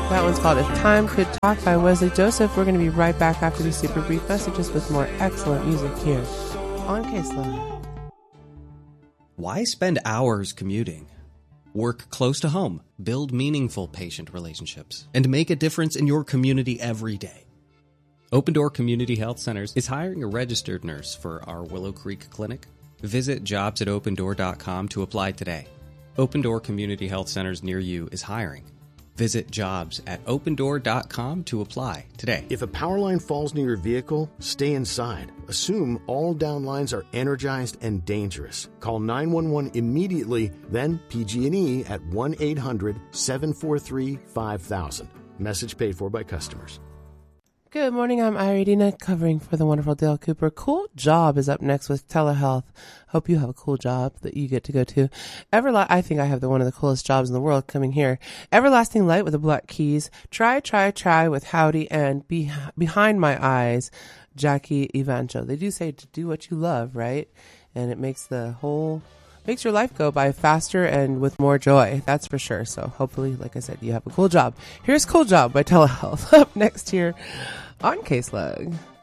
That one's called If Time Could Talk by Wesley Joseph. We're going to be right back after these super brief messages with more excellent music here on K-Slug. Why spend hours commuting? Work close to home, build meaningful patient relationships, and make a difference in your community every day. Open Door Community Health Centers is hiring a registered nurse for our Willow Creek Clinic. Visit jobs@opendoor.com to apply today. Open Door Community Health Centers near you is hiring. Visit jobs@opendoor.com to apply today. If a power line falls near your vehicle, stay inside. Assume all down lines are energized and dangerous. Call 911 immediately, then PG&E at 1-800-743-5000. Message paid for by customers. Good morning, I'm Iridina, covering for the wonderful Dale Cooper. Cool Job is up next with telehealth. Hope you have a cool job that you get to go to. I think I have one of the coolest jobs in the world coming here. Everlasting Light with the Black Keys. Try with Howdy, and Behind My Eyes, Jackie Evancho. They do say to do what you love, right? And it makes your life go by faster and with more joy. That's for sure. So hopefully, like I said, you have a cool job. Here's Cool Job by Telehealth up next here on K-Slug.